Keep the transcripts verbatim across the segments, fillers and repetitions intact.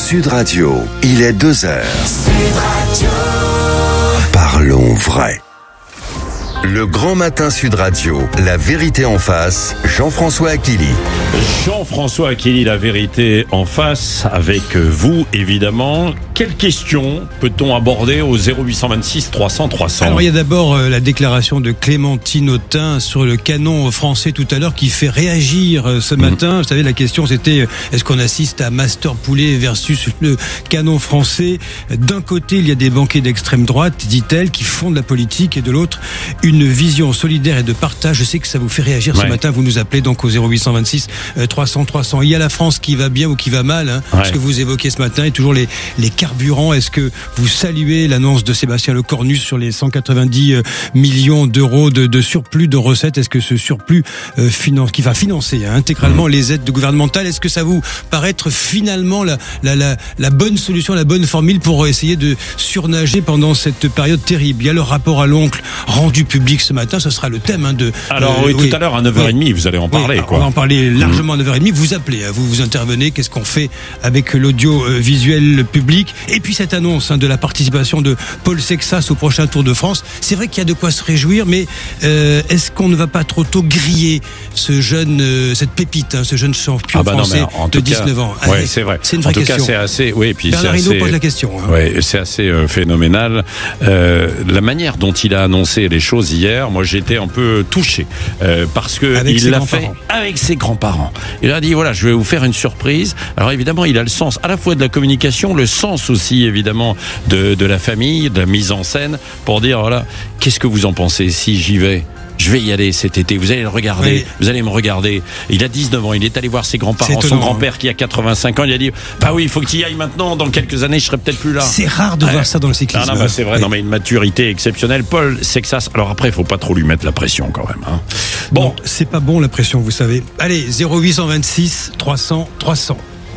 Sud Radio, il est deux heures. Sud Radio. Parlons vrai. Le grand matin Sud Radio, la vérité en face, Jean-François Achilly. Jean-François Achilly, la vérité en face, avec vous évidemment. Quelles questions peut-on aborder au zéro huit cent vingt-six trois cents trois cents? Alors il y a d'abord euh, la déclaration de Clémentine Autain sur le canon français tout à l'heure qui fait réagir euh, ce matin. Mmh. Vous savez, la question c'était, euh, est-ce qu'on assiste à Master Poulet versus le canon français? D'un côté, il y a des banquiers d'extrême droite, dit-elle, qui font de la politique, et de l'autre, une vision solidaire et de partage. Je sais que ça vous fait réagir ce ouais. matin. Vous nous appelez donc au zéro huit cent vingt-six trois cents trois cents. Il y a la France qui va bien ou qui va mal, hein, ouais. ce que vous évoquez ce matin, et toujours les, les carburants. Est-ce que vous saluez l'annonce de Sébastien Lecornu sur les cent quatre-vingt-dix millions d'euros de, de surplus de recettes? Est-ce que ce surplus euh, finance, qui va financer hein, intégralement mmh. les aides gouvernementales, est-ce que ça vous paraît être finalement la, la, la, la bonne solution, la bonne formule pour essayer de surnager pendant cette période terrible? Il y a le rapport à l'oncle rendu public ce matin, ce sera le thème hein, de... Alors euh, oui, oui, tout à l'heure à neuf heures trente, oui. vous allez en parler. Oui, quoi. On va en parler largement à neuf heures trente. Vous appelez, vous vous intervenez, qu'est-ce qu'on fait avec l'audiovisuel public? Et puis cette annonce hein, de la participation de Paul Sexas au prochain Tour de France, c'est vrai qu'il y a de quoi se réjouir, mais euh, est-ce qu'on ne va pas trop tôt griller ce jeune, euh, cette pépite, hein, ce jeune champion ah bah français non, de dix-neuf cas, ans? Oui, c'est vrai. C'est une vraie en tout question. cas, c'est assez... Oui, puis Bernard c'est Hinault assez, pose la question. Hein. Oui, c'est assez euh, phénoménal. Euh, la manière dont il a annoncé les choses hier, moi j'étais un peu touché euh, parce que avec il l'a fait avec ses grands-parents. Il a dit voilà, je vais vous faire une surprise. Alors évidemment, il a le sens à la fois de la communication, le sens aussi évidemment de, de la famille, de la mise en scène, pour dire voilà, qu'est-ce que vous en pensez si j'y vais? Je vais y aller cet été, vous allez le regarder, oui. vous allez me regarder. Il a dix-neuf ans, il est allé voir ses grands-parents, son grand-père qui a quatre-vingt-cinq ans, il a dit bah oui, il faut que tu y ailles maintenant, dans quelques années je serai peut-être plus là. C'est rare de ouais. voir ça dans le cyclisme. Non, non, bah, c'est vrai, oui. non mais une maturité exceptionnelle. Paul Sexas, alors après il faut pas trop lui mettre la pression quand même. Hein. Bon, non, c'est pas bon la pression, vous savez. Allez, zéro huit cent vingt-six trois cents trois cents.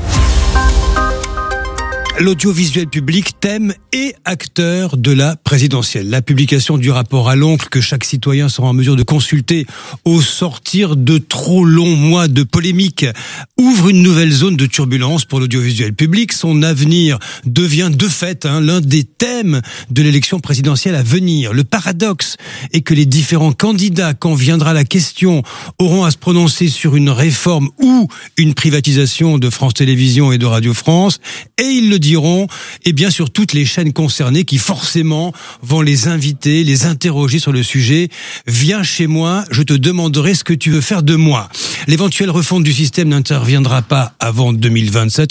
L'audiovisuel public, thème et acteur de la présidentielle. La publication du rapport à l'oncle que chaque citoyen sera en mesure de consulter au sortir de trop longs mois de polémique ouvre une nouvelle zone de turbulence pour l'audiovisuel public. Son avenir devient de fait hein, l'un des thèmes de l'élection présidentielle à venir. Le paradoxe est que les différents candidats, quand viendra la question, auront à se prononcer sur une réforme ou une privatisation de France Télévisions et de Radio France, et ils le diront, et bien sur toutes les chaînes concernées qui forcément vont les inviter, les interroger sur le sujet. Viens chez moi, je te demanderai ce que tu veux faire de moi. L'éventuelle refonte du système n'interviendra pas avant deux mille vingt-sept.